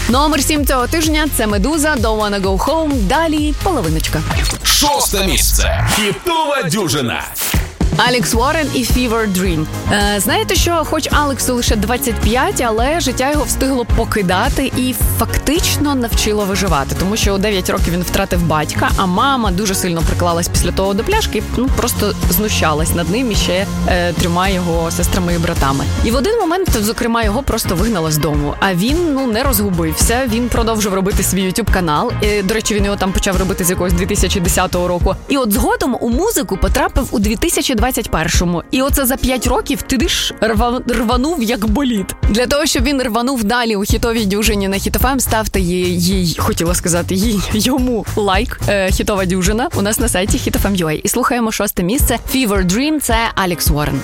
Номер 7 цього тижня – це «Медуза», «Don't Wanna Go Home». Далі половиночка. 6 місце. Хітова дюжина. Алекс Уоррен і «Fever Dream». Знаєте що, хоч Алексу лише 25, але життя його встигло покидати і фактично навчило виживати. Тому що у 9 років він втратив батька, а мама дуже сильно приклалась після того до пляшки, просто знущалась над ним і ще 3 його сестрами і братами. І в один момент, зокрема, його просто вигнали з дому. А він, не розгубився, він продовжив робити свій YouTube-канал. До речі, він його там почав робити з якогось 2010 року. І от згодом у музику потрапив у 2021-му. І оце за 5 років рванув як болід. Для того, щоб він рванув далі у хітовій дюжині на Hit FM, ставте йому лайк. Хітова дюжина у нас на сайті hitfm.ua. І слухаємо 6 місце. «Fever Dream» – це Алекс Уоррен.